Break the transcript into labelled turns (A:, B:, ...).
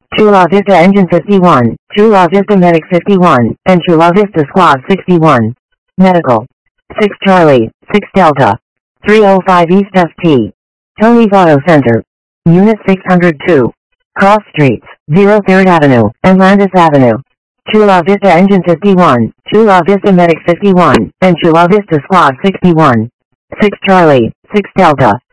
A: Chula Vista Engine 51, Chula Vista Medic 51, and Chula Vista Squad 61. Medical. 6 Charlie, 6 Delta. 305 East FT. Tony's Auto Center. Unit 602. Cross Streets, 03rd Avenue, and Landis Avenue. Chula Vista Engine 51, Chula Vista Medic 51, and Chula Vista Squad 61. 6 Charlie, 6 Delta.